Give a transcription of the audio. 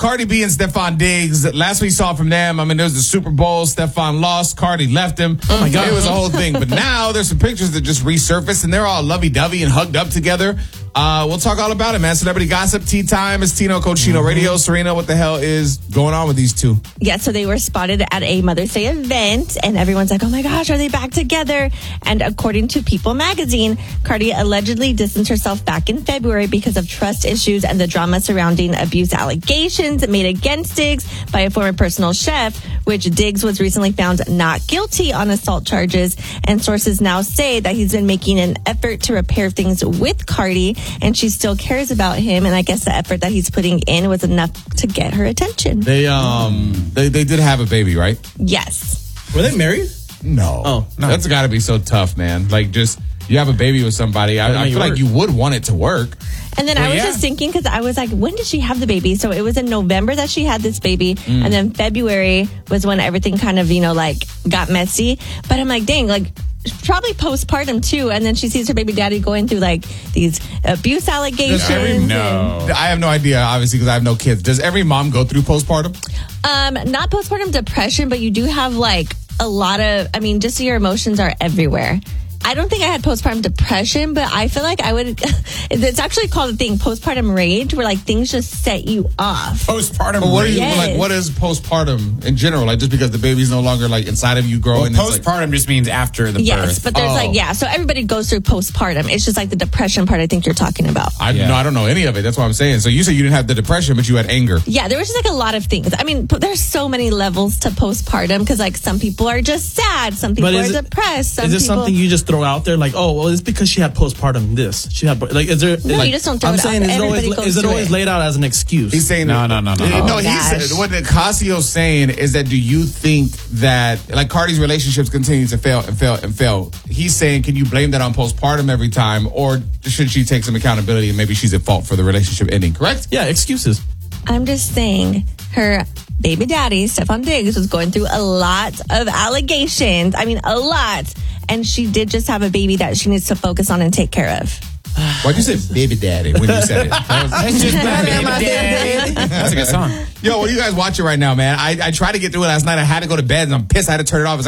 Cardi B and Stefan Diggs, last we saw from them, I mean, there was the Super Bowl. Stefan lost. Cardi left him. Oh, my God. It was a whole thing. But now there's some pictures that just resurfaced, and they're all lovey-dovey and hugged up together. We'll talk all about it, man. Celebrity Gossip, Tea Time. It's Tino Cochino Radio. Serena, what the hell is going on with these two? Yeah, so they were spotted at a Mother's Day event, and everyone's like, oh my gosh, are they back together? And according to People magazine, Cardi allegedly distanced herself back in February because of trust issues and the drama surrounding abuse allegations made against Diggs by a former personal chef, which Diggs was recently found not guilty on assault charges. And sources now say that he's been making an effort to repair things with Cardi, and she still cares about him. And I guess the effort that he's putting in was enough to get her attention. They did have a baby, right? Yes. Were they married? No. Oh, no. That's got to be so tough, man. Like, just, you have a baby with somebody. I feel like you would want it to work. And then I was just thinking, because I was like, when did she have the baby? So it was in November that she had this baby. And then February was when everything kind of, got messy. But I'm like, dang, probably postpartum too. And then she sees her baby daddy going through these abuse allegations. I have no idea, obviously, because I have no kids. Does every mom go through postpartum? Not postpartum depression, but you do have a lot of, just your emotions are everywhere. I don't think I had postpartum depression, but I feel like I would. It's actually called a thing, postpartum rage, where things just set you off. Postpartum rage. Yes. What is postpartum in general? Just because the baby's no longer inside of you growing. Well, postpartum just means after the birth. Yes, but there's so everybody goes through postpartum. It's just the depression part I think you're talking about. I don't know any of it. That's what I'm saying. So you said you didn't have the depression, but you had anger. Yeah, there was just a lot of things. There's so many levels to postpartum because some people are just sad, some people are depressed. Is this something you just throw out there it's because she had postpartum this? She had is there? No, you just don't throw I'm it saying, out. is it always laid out as an excuse? He's saying no. No, he said what Casio's saying is that do you think that Cardi's relationships continue to fail and fail and fail? He's saying, can you blame that on postpartum every time, or should she take some accountability and maybe she's at fault for the relationship ending? Correct? Yeah, excuses. I'm just saying her baby daddy, Stefan Diggs, was going through a lot of allegations. A lot. And she did just have a baby that she needs to focus on and take care of. Why'd you say baby daddy when you said it? That's a good song. Yo, what are you guys watching right now, man? I tried to get through it last night. I had to go to bed and I'm pissed I had to turn it off.